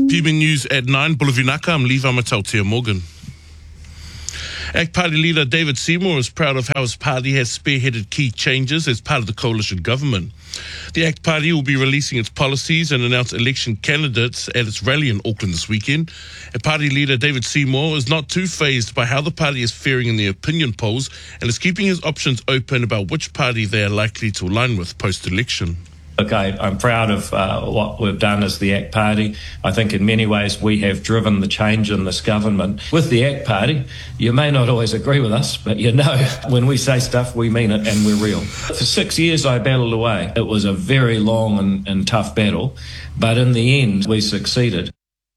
PB News at 9, Bulavinaka, I'm Levi Matautia Morgan. ACT Party leader David Seymour is proud of how his party has spearheaded key changes as part of the coalition government. The ACT Party will be releasing its policies and announce election candidates at its rally in Auckland this weekend. And party leader David Seymour is not too fazed by how the party is faring in the opinion polls and is keeping his options open about which party they are likely to align with post-election. Look, I'm proud of what we've done as the ACT Party. I think in many ways we have driven the change in this government. With the ACT Party, you may not always agree with us, but you know, when we say stuff, we mean it and we're real. For 6 years, I battled away. It was a very long and tough battle, but in the end, we succeeded.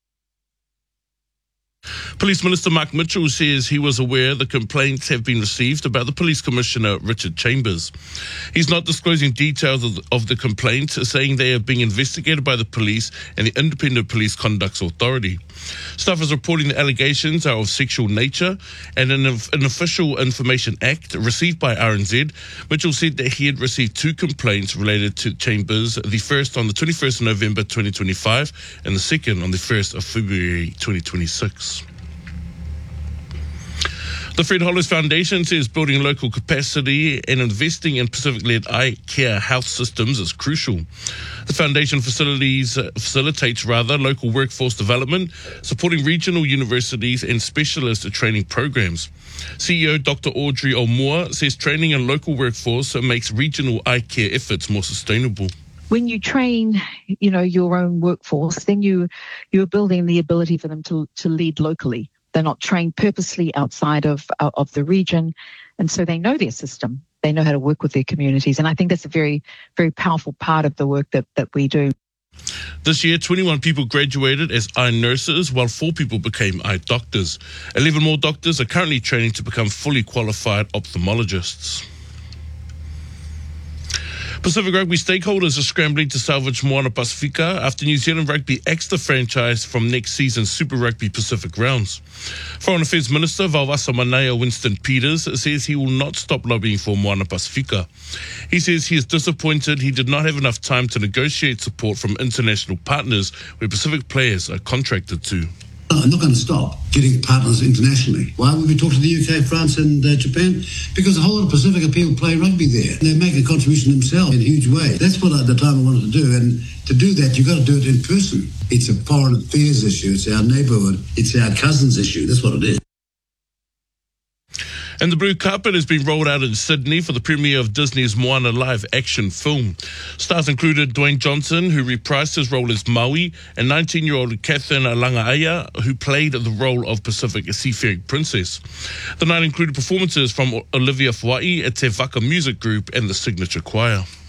Police Minister Mark Mitchell says he was aware the complaints have been received about the Police Commissioner Richard Chambers. He's not disclosing details of the complaints, saying they are being investigated by the police and the Independent Police Conduct Authority. Staff is reporting the allegations are of sexual nature, and in an Official Information Act received by RNZ, Mitchell said that he had received 2 complaints related to Chambers, the first on the 21st of November 2025 and the second on the 1st of February 2026. The Fred Hollows Foundation says building local capacity and investing in Pacific-led eye care health systems is crucial. The foundation facilitates local workforce development, supporting regional universities and specialist training programs. CEO Dr. Audrey O'Moore says training in local workforce makes regional eye care efforts more sustainable. When you train, your own workforce, then you're building the ability for them to lead locally. They're not trained purposely outside of the region, and so they know their system. They know how to work with their communities, and I think that's a very, very powerful part of the work that we do. This year, 21 people graduated as eye nurses, while 4 people became eye doctors. 11 more doctors are currently training to become fully qualified ophthalmologists. Pacific Rugby stakeholders are scrambling to salvage Moana Pasifika after New Zealand Rugby axed the franchise from next season's Super Rugby Pacific rounds. Foreign Affairs Minister Vauwasa Manaia Winston Peters says he will not stop lobbying for Moana Pasifika. He says he is disappointed he did not have enough time to negotiate support from international partners where Pacific players are contracted to. I'm not going to stop getting partners internationally. Why would we talk to the UK, France and Japan? Because a whole lot of Pacific people play rugby there. They make a contribution themselves in a huge way. That's what at the time I wanted to do. And to do that, you've got to do it in person. It's a foreign affairs issue. It's our neighbourhood. It's our cousins' issue. That's what it is. And the blue carpet has been rolled out in Sydney for the premiere of Disney's Moana live-action film. Stars included Dwayne Johnson, who reprised his role as Maui, and 19-year-old Katherine Langaia, who played the role of Pacific Seafaring Princess. The night included performances from Olivia Fuai, Te Waka Music Group, and the Signature Choir.